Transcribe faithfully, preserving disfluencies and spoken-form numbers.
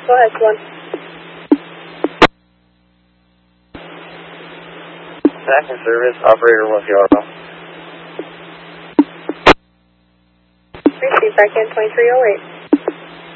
Go ahead, one. Snacking service, operator one zero. Receive back in twenty-three oh eight.